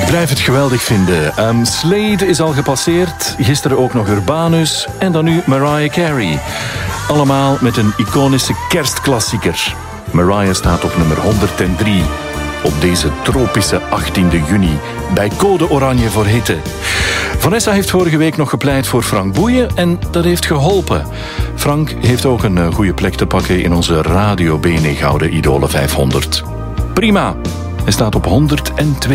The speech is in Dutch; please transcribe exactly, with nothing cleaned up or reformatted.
Ik blijf het geweldig vinden. Um, Slade is al gepasseerd, gisteren ook nog Urbanus en dan nu Mariah Carey. Allemaal met een iconische kerstklassieker. Mariah staat op nummer honderddrie op deze tropische achttiende juni bij Code Oranje voor hitte. Vanessa heeft vorige week nog gepleit voor Frank Boeien en dat heeft geholpen. Frank heeft ook een goede plek te pakken in onze Radio B N E Gouden Idolen vijfhonderd. Prima, hij staat op honderdtwee.